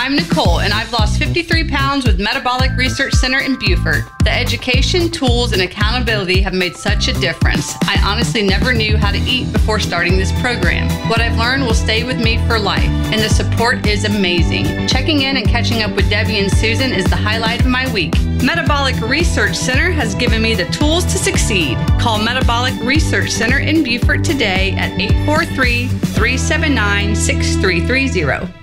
I'm Nicole, and I've lost 53 pounds with Metabolic Research Center in Beaufort. The education, tools, and accountability have made such a difference. I honestly never knew how to eat before starting this program. What I've learned will stay with me for life, and the support is amazing. Checking in and catching up with Debbie and Susan is the highlight of my week. Metabolic Research Center has given me the tools to succeed. Call Metabolic Research Center in Beaufort today at 843-379-6330.